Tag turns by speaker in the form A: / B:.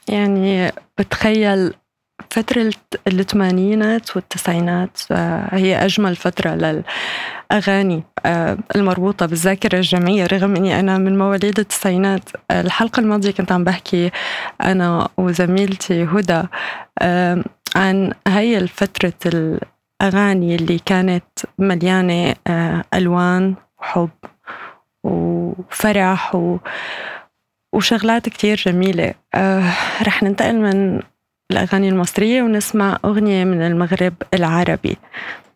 A: يعني بتخيل فترة الثمانينات والتسعينات هي أجمل فترة للأغاني المربوطة بالذاكرة الجمعية، رغم أني أنا من مواليد التسعينات. الحلقة الماضية كنت عم بحكي أنا وزميلتي هدى عن هاي الفترة الأغاني اللي كانت مليانة ألوان وحب وفرح وشغلات كتير جميلة. رح ننتقل من الأغاني المصرية ونسمع أغنية من المغرب العربي.